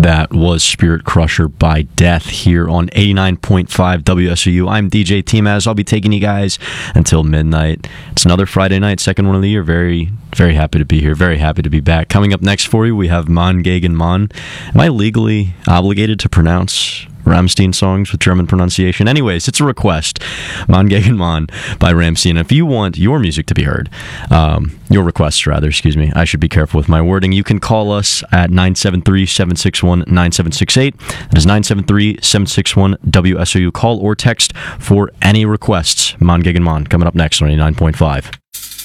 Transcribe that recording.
That was Spirit Crusher by Death here on 89.5 WSOU. I'm DJ T-Maz. I'll be taking you guys until midnight. It's another Friday night, second one of the year. Very, very happy to be here. Very happy to be back. Coming up next for you, we have Mon Gegen Mon. Am I legally obligated to pronounce Rammstein songs with German pronunciation? Anyways, it's a request. Mon Gegen Mon by Rammstein. If you want your music to be heard, your requests rather, excuse me, I should be careful with my wording. You can call us at 973-761-9768. That is 973-761-WSOU. Call or text for any requests. Mon Gegen Mon coming up next on 89.5.